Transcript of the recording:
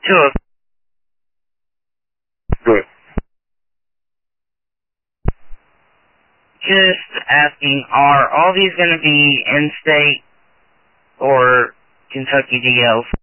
Sure. Good. Just asking, are all these going to be in-state or Kentucky DLs?